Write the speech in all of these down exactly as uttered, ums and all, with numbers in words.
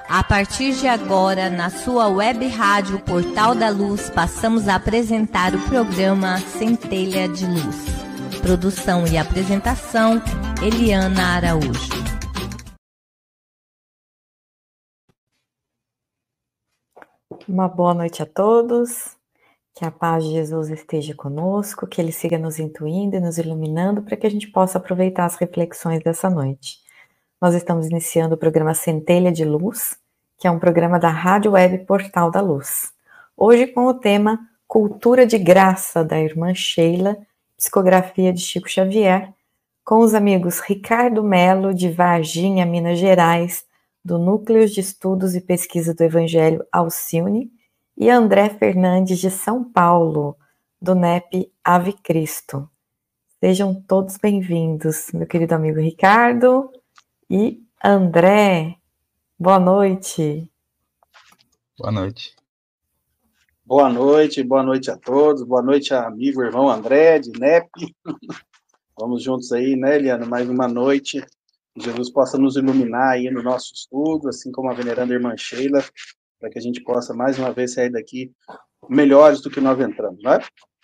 A partir de agora, na sua web rádio Portal da Luz, passamos a apresentar o programa Centelha de Luz. Produção e apresentação, Eliana Araújo. Uma boa noite a todos, que a paz de Jesus esteja conosco, que Ele siga nos intuindo e nos iluminando para que a gente possa aproveitar as reflexões dessa noite. Nós estamos iniciando o programa Centelha de Luz, que é um programa da Rádio Web Portal da Luz. Hoje com o tema Cultura de Graça, da irmã Sheila, psicografia de Chico Xavier, com os amigos Ricardo Melo, de Varginha, Minas Gerais, do Núcleo de Estudos e Pesquisa do Evangelho Alcione, e André Fernandes, de São Paulo, do N E P Ave Cristo. Sejam todos bem-vindos, meu querido amigo Ricardo e André. Boa noite. Boa noite. Boa noite, boa noite a todos, boa noite, amigo, irmão André, de N E P. Vamos juntos aí, né, Eliana, mais uma noite. Que Jesus possa nos iluminar aí no nosso estudo, assim como a veneranda irmã Sheila, para que a gente possa, mais uma vez, sair daqui melhores do que nós entramos, não é?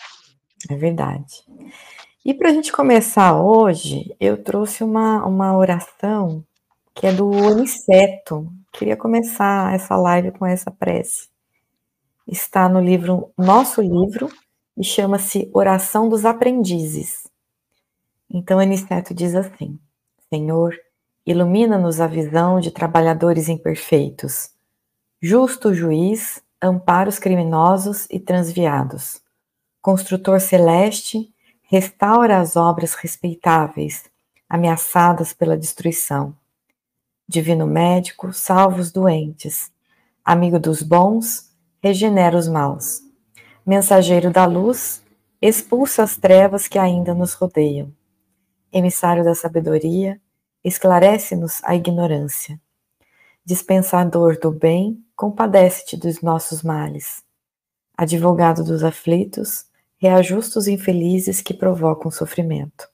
É verdade. E para a gente começar hoje, eu trouxe uma, uma oração que é do Aniceto. Queria começar essa live com essa prece. Está no livro, nosso livro, e chama-se Oração dos Aprendizes. Então, Aniceto diz assim: Senhor, ilumina-nos a visão de trabalhadores imperfeitos. Justo juiz, ampara os criminosos e transviados. Construtor celeste, restaura as obras respeitáveis, ameaçadas pela destruição. Divino médico, salva os doentes. Amigo dos bons, regenera os maus. Mensageiro da luz, expulsa as trevas que ainda nos rodeiam. Emissário da sabedoria, esclarece-nos a ignorância. Dispensador do bem, compadece-te dos nossos males. Advogado dos aflitos, reajusta os infelizes que provocam sofrimento.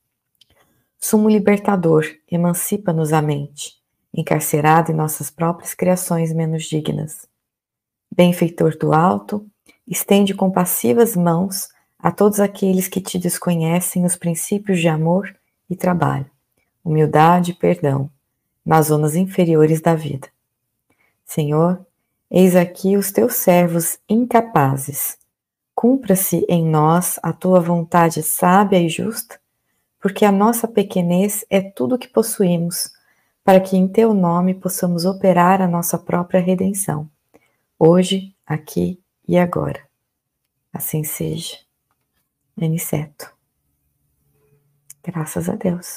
Sumo libertador, emancipa-nos a mente, encarcerado em nossas próprias criações menos dignas. Benfeitor do alto, estende compassivas mãos a todos aqueles que te desconhecem os princípios de amor e trabalho, humildade e perdão, nas zonas inferiores da vida. Senhor, eis aqui os teus servos incapazes. Cumpra-se em nós a tua vontade sábia e justa, porque a nossa pequenez é tudo o que possuímos, para que em teu nome possamos operar a nossa própria redenção, hoje, aqui e agora. Assim seja. Aniceto. Graças a Deus.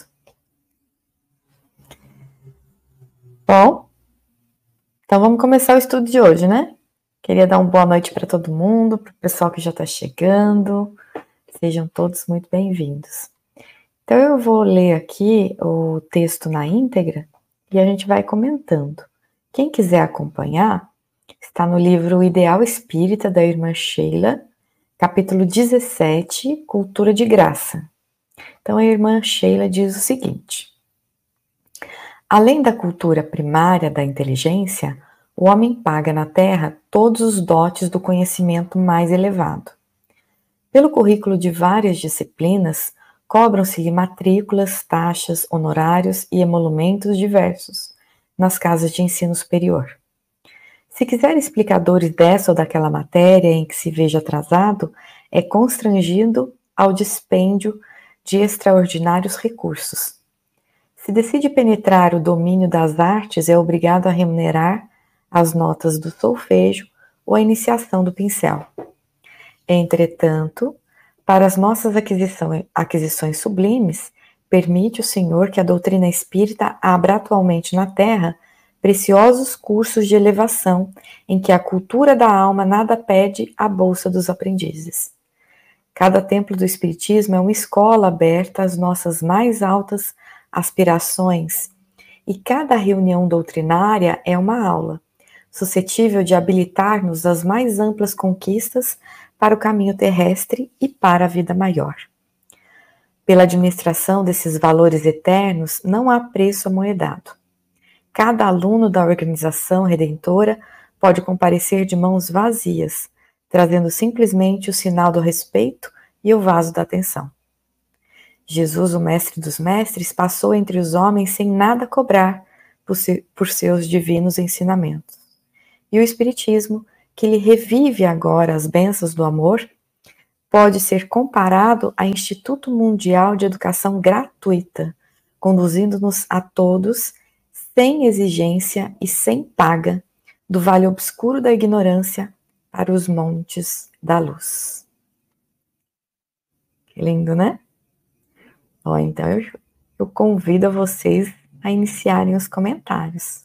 Bom, então vamos começar o estudo de hoje, né? Queria dar uma boa noite para todo mundo, para o pessoal que já está chegando. Sejam todos muito bem-vindos. Então eu vou ler aqui o texto na íntegra e a gente vai comentando. Quem quiser acompanhar, está no livro Ideal Espírita, da irmã Sheila, capítulo dezessete, Cultura de Graça. Então a irmã Sheila diz o seguinte: além da cultura primária da inteligência, o homem paga na Terra todos os dotes do conhecimento mais elevado. Pelo currículo de várias disciplinas, cobram-se-lhe matrículas, taxas, honorários e emolumentos diversos nas casas de ensino superior. Se quiser explicadores dessa ou daquela matéria em que se veja atrasado, é constrangido ao dispêndio de extraordinários recursos. Se decide penetrar o domínio das artes, é obrigado a remunerar as notas do solfejo ou a iniciação do pincel. Entretanto, para as nossas aquisições, aquisições sublimes, permite o Senhor que a doutrina espírita abra atualmente na Terra preciosos cursos de elevação, em que a cultura da alma nada pede à bolsa dos aprendizes. Cada templo do Espiritismo é uma escola aberta às nossas mais altas aspirações, e cada reunião doutrinária é uma aula, suscetível de habilitar-nos às mais amplas conquistas para o caminho terrestre e para a vida maior. Pela administração desses valores eternos, não há preço amoedado. cada aluno da organização redentora pode comparecer de mãos vazias, trazendo simplesmente o sinal do respeito e o vaso da atenção. Jesus, o mestre dos mestres, passou entre os homens sem nada cobrar por, se, por seus divinos ensinamentos. E o Espiritismo, que lhe revive agora as bênçãos do amor, pode ser comparado a Instituto Mundial de Educação Gratuita, conduzindo-nos a todos, sem exigência e sem paga, do vale obscuro da ignorância para os montes da luz. Que lindo, né? Ó, então eu, eu convido a vocês a iniciarem os comentários.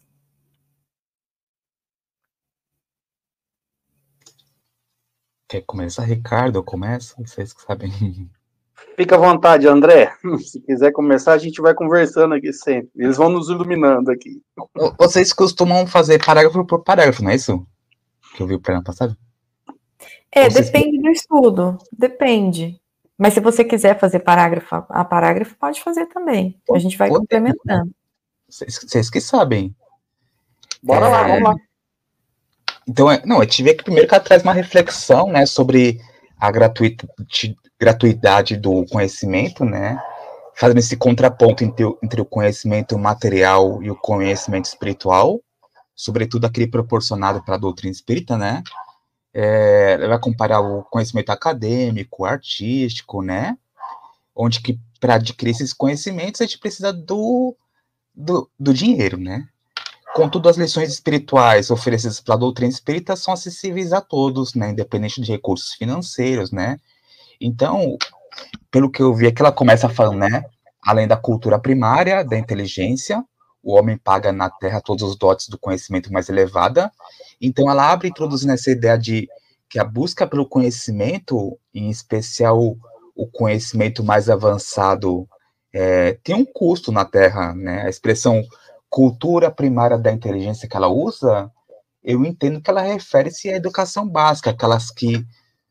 Quer começar, Ricardo? Eu começo? Vocês que sabem. Fica à vontade, André. Se quiser começar, a gente vai conversando aqui sempre. Eles vão nos iluminando aqui. Vocês costumam fazer parágrafo por parágrafo, não é isso? Que eu vi o programa passado? É, Vocês... depende do estudo. Depende. Mas se você quiser fazer parágrafo a parágrafo, pode fazer também. A gente vai Pode, complementando. Vocês, vocês que sabem. Bora é... lá, vamos lá. Então, não, eu tive aqui primeiro que ela traz uma reflexão, né, sobre a gratuita, gratuidade do conhecimento, né, fazendo esse contraponto entre, entre o conhecimento material e o conhecimento espiritual, sobretudo aquele proporcionado pela doutrina espírita, né, é, ela vai comparar o conhecimento acadêmico, artístico, né, onde que para adquirir esses conhecimentos a gente precisa do, do, do dinheiro, né. Contudo, as lições espirituais oferecidas pela doutrina espírita são acessíveis a todos, né, independente de recursos financeiros, né. Então, pelo que eu vi aqui, ela começa falando, né, além da cultura primária, da inteligência, o homem paga na Terra todos os dotes do conhecimento mais elevada. Então, ela abre introduzindo essa ideia de que a busca pelo conhecimento, em especial o conhecimento mais avançado, é, tem um custo na Terra, né. A expressão cultura primária da inteligência que ela usa, eu entendo que ela refere-se à educação básica, aquelas que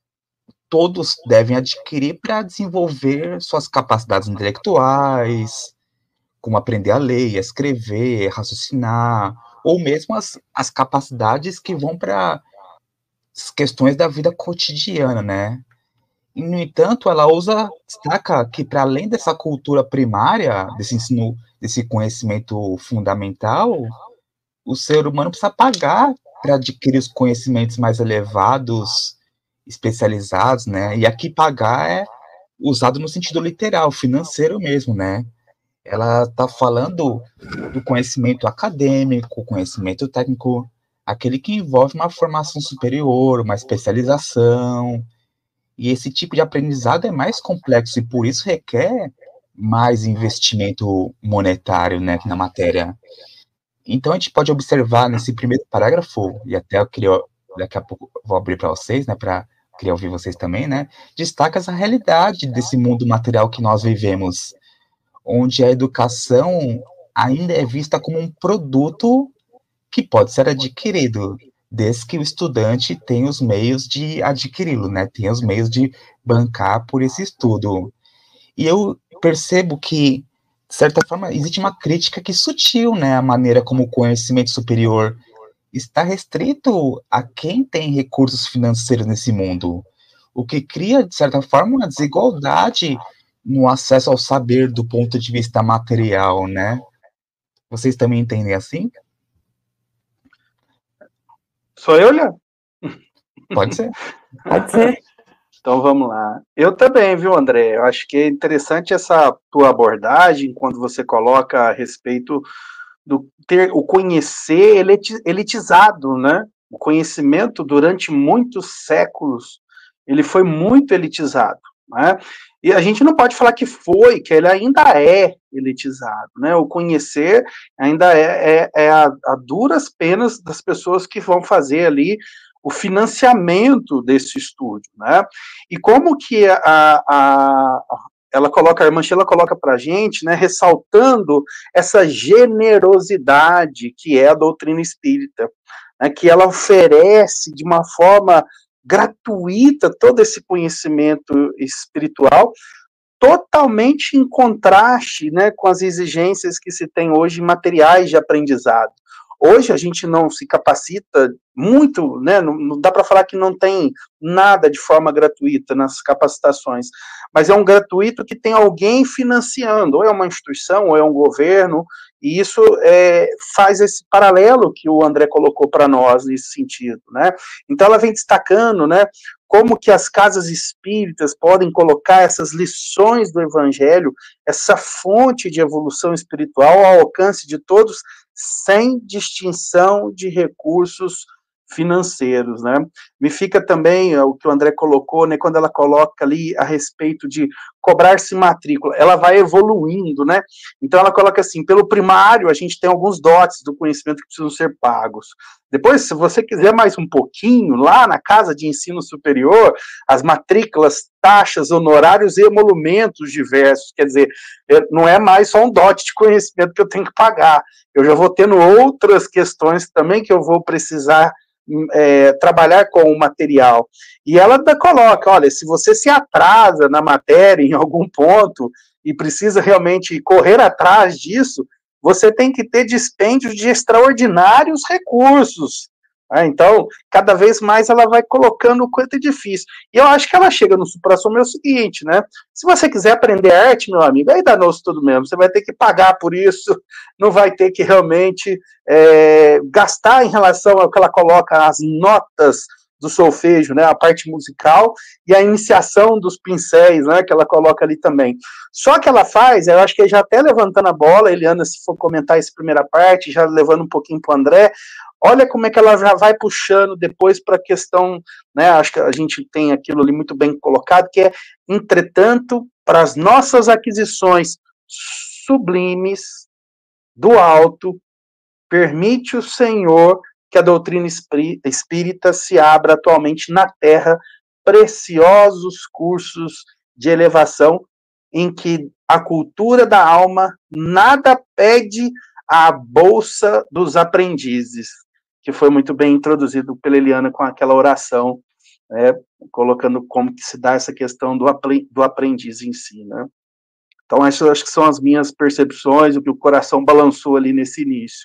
todos devem adquirir para desenvolver suas capacidades intelectuais, como aprender a ler, a escrever, raciocinar, ou mesmo as, as capacidades que vão para as questões da vida cotidiana, né? E, no entanto, ela usa, destaca que para além dessa cultura primária, desse ensino, desse conhecimento fundamental, o ser humano precisa pagar para adquirir os conhecimentos mais elevados, especializados, né? E aqui pagar é usado no sentido literal, financeiro mesmo, né? Ela está falando do conhecimento acadêmico, conhecimento técnico, aquele que envolve uma formação superior, uma especialização. E esse tipo de aprendizado é mais complexo e por isso requer mais investimento monetário, né, na matéria. Então a gente pode observar nesse primeiro parágrafo, e até eu queria, daqui a pouco vou abrir para vocês, né, para queria ouvir vocês também, né, destaca essa realidade desse mundo material que nós vivemos, onde a educação ainda é vista como um produto que pode ser adquirido, desde que o estudante tenha os meios de adquiri-lo, né, tenha os meios de bancar por esse estudo. E eu percebo que, de certa forma, existe uma crítica que sutil, né, a maneira como o conhecimento superior está restrito a quem tem recursos financeiros nesse mundo, o que cria, de certa forma, uma desigualdade no acesso ao saber do ponto de vista material, né? Vocês também entendem assim? Sou eu, Léo? Pode ser. Pode ser. Então vamos lá. Eu também, viu, André? Eu acho que é interessante essa tua abordagem quando você coloca a respeito do ter o conhecer elitizado, né? O conhecimento durante muitos séculos ele foi muito elitizado, né? E a gente não pode falar que foi, que ele ainda é elitizado, né? O conhecer ainda é, é, é a, a duras penas das pessoas que vão fazer ali o financiamento desse estúdio, né? E como que a, a, ela coloca, a irmã Sheila coloca para a gente, né, ressaltando essa generosidade que é a doutrina espírita, né, que ela oferece de uma forma gratuita todo esse conhecimento espiritual totalmente em contraste, né, com as exigências que se tem hoje em materiais de aprendizado. Hoje a gente não se capacita muito, né, não, não dá para falar que não tem nada de forma gratuita nas capacitações, mas é um gratuito que tem alguém financiando, ou é uma instituição, ou é um governo, e isso é, faz esse paralelo que o André colocou para nós nesse sentido, né? Então ela vem destacando, né, como que as casas espíritas podem colocar essas lições do Evangelho, essa fonte de evolução espiritual ao alcance de todos, sem distinção de recursos financeiros, né? Me fica também o que o André colocou, né, quando ela coloca ali a respeito de cobrar-se matrícula, ela vai evoluindo, né? Então ela coloca assim, pelo primário a gente tem alguns dotes do conhecimento que precisam ser pagos. Depois, se você quiser mais um pouquinho, lá na casa de ensino superior, as matrículas, taxas, honorários e emolumentos diversos, quer dizer, não é mais só um dote de conhecimento que eu tenho que pagar, eu já vou tendo outras questões também que eu vou precisar é, trabalhar com o material. E ela ainda coloca, olha, se você se atrasa na matéria em algum ponto e precisa realmente correr atrás disso, você tem que ter dispêndios de extraordinários recursos. Ah, então, cada vez mais ela vai colocando o quanto é difícil. E eu acho que ela chega no supra-sumo é o seguinte, né? Se você quiser aprender arte, meu amigo, aí danou-se tudo mesmo. Você vai ter que pagar por isso, não vai ter que realmente é, gastar em relação ao que ela coloca, as notas do solfejo, né, a parte musical, e a iniciação dos pincéis, né, que ela coloca ali também. Só que ela faz, eu acho que já até levantando a bola, Eliana, se for comentar essa primeira parte, já levando um pouquinho para o André, olha como é que ela já vai puxando depois para a questão, né, acho que a gente tem aquilo ali muito bem colocado, que é, entretanto, para as nossas aquisições sublimes do alto, permite o Senhor que a doutrina espírita se abra atualmente na Terra preciosos cursos de elevação em que a cultura da alma nada pede à bolsa dos aprendizes, que foi muito bem introduzido pela Eliana com aquela oração, né, colocando como que se dá essa questão do, do aprendiz em si, né? Então, acho, acho que são as minhas percepções, o que o coração balançou ali nesse início.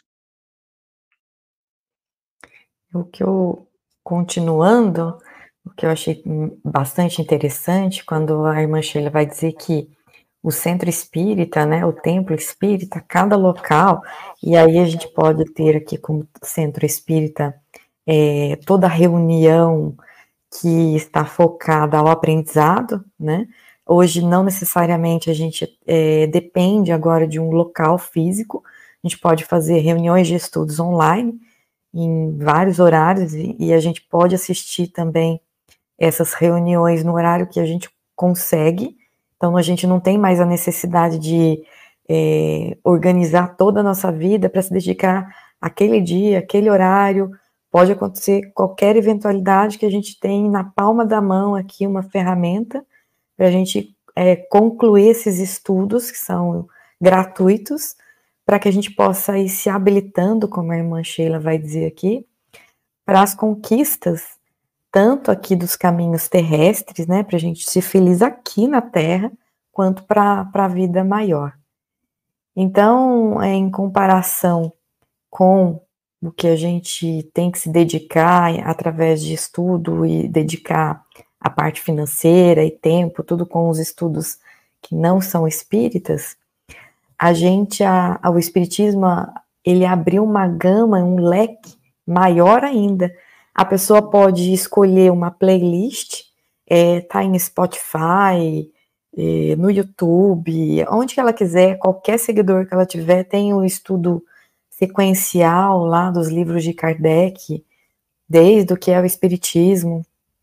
O que eu, continuando, o que eu achei bastante interessante, quando a irmã Sheila vai dizer que o centro espírita, né, o templo espírita, cada local, e aí a gente pode ter aqui como centro espírita é, toda reunião que está focada ao aprendizado, né? Hoje não necessariamente a gente é, depende agora de um local físico, a gente pode fazer reuniões de estudos online, em vários horários, e, e a gente pode assistir também essas reuniões no horário que a gente consegue, então a gente não tem mais a necessidade de é, organizar toda a nossa vida para se dedicar àquele dia, àquele horário, pode acontecer qualquer eventualidade que a gente tem na palma da mão aqui uma ferramenta para a gente é, concluir esses estudos que são gratuitos, para que a gente possa ir se habilitando, como a irmã Sheila vai dizer aqui, para as conquistas, tanto aqui dos caminhos terrestres, né, para a gente ser feliz aqui na Terra, quanto para a vida maior. Então, é, em comparação com o que a gente tem que se dedicar através de estudo e dedicar a parte financeira e tempo, tudo com os estudos que não são espíritas, a gente, a, a, o espiritismo, ele abriu uma gama, um leque maior ainda. A pessoa pode escolher uma playlist, é, tá em Spotify, é, no YouTube, onde ela quiser, qualquer seguidor que ela tiver, tem um estudo sequencial lá dos livros de Kardec, desde o que é o espiritismo,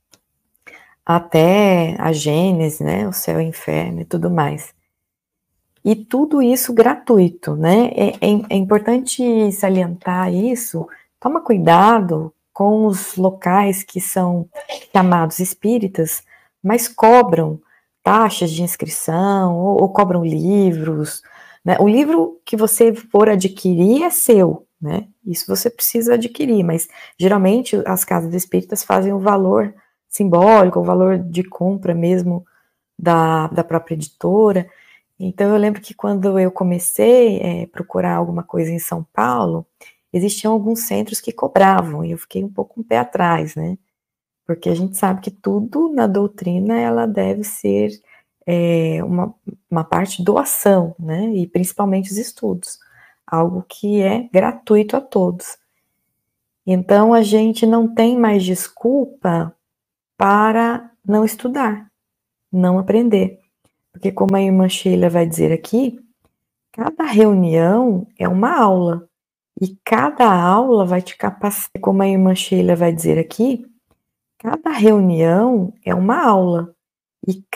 até a Gênese, né, o céu e o inferno e tudo mais. E tudo isso gratuito, né? É, é, é importante salientar isso. Toma cuidado com os locais que são chamados espíritas, mas cobram taxas de inscrição ou, ou cobram livros, né? O livro que você for adquirir é seu, né? Isso você precisa adquirir, mas geralmente as casas espíritas fazem o valor simbólico, o valor de compra mesmo da, da própria editora. Então, eu lembro que quando eu comecei a é, procurar alguma coisa em São Paulo, existiam alguns centros que cobravam, e eu fiquei um pouco um pé atrás, né? Porque a gente sabe que tudo na doutrina, ela deve ser é, uma, uma parte doação, né? E principalmente os estudos, algo que é gratuito a todos. Então, a gente não tem mais desculpa para não estudar, não aprender. Porque, como a irmã Sheila vai dizer aqui, cada reunião é uma aula. E cada aula vai te capacitar, como a irmã Sheila vai dizer aqui, cada reunião é uma aula. E